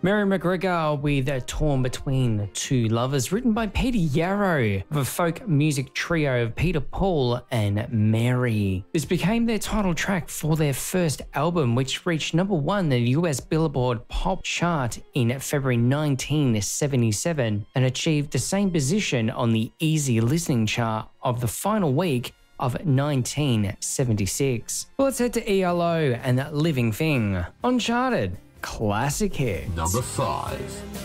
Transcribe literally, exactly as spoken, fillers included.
Mary McGregor with Torn Between Two Lovers, written by Peter Yarrow, of a folk music trio of Peter, Paul and Mary. This became their title track for their first album, which reached number one in the U S Billboard Pop chart in February nineteen seventy-seven and achieved the same position on the Easy Listening chart of the final week of nineteen seventy-six. Well, let's head to E L O and That Living Thing. Uncharted. Classic hit. Number five.